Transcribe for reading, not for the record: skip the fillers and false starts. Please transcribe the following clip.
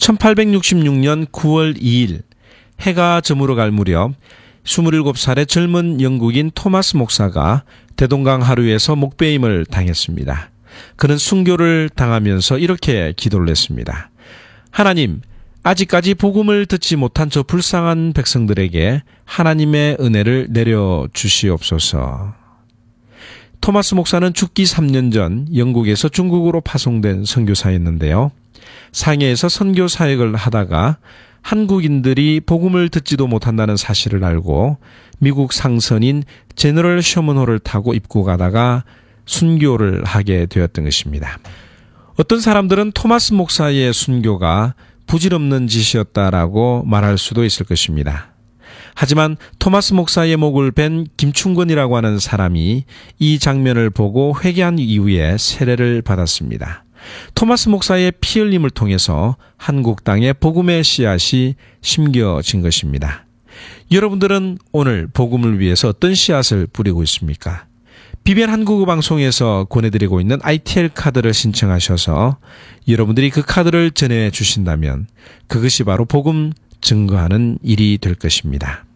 1866년 9월 2일 해가 저물어갈 무렵 27살의 젊은 영국인 토마스 목사가 대동강 하류에서 목베임을 당했습니다. 그는 순교를 당하면서 이렇게 기도를 했습니다. 하나님, 아직까지 복음을 듣지 못한 저 불쌍한 백성들에게 하나님의 은혜를 내려주시옵소서. 토마스 목사는 죽기 3년 전 영국에서 중국으로 파송된 선교사였는데요. 상해에서 선교 사역을 하다가 한국인들이 복음을 듣지도 못한다는 사실을 알고 미국 상선인 제너럴 셔먼호를 타고 입국하다가 순교를 하게 되었던 것입니다. 어떤 사람들은 토마스 목사의 순교가 부질없는 짓이었다라고 말할 수도 있을 것입니다. 하지만 토마스 목사의 목을 벤 김충건이라고 하는 사람이 이 장면을 보고 회개한 이후에 세례를 받았습니다. 토마스 목사의 피 흘림을 통해서 한국 땅에 복음의 씨앗이 심겨진 것입니다. 여러분들은 오늘 복음을 위해서 어떤 씨앗을 뿌리고 있습니까? BBN 한국어 방송에서 권해드리고 있는 ITL 카드를 신청하셔서 여러분들이 그 카드를 전해 주신다면 그것이 바로 복음 증거하는 일이 될 것입니다.